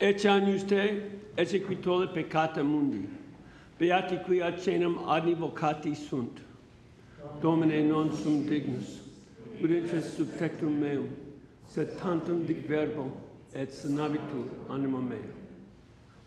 Ecce agnus te, ecce qui tolle peccata mundi. Beati qui ad cenam adni vocati sunt. Domine non sum dignus, udices sub tectum meum, sed tantum dic verbo, et sanabitur anima mea.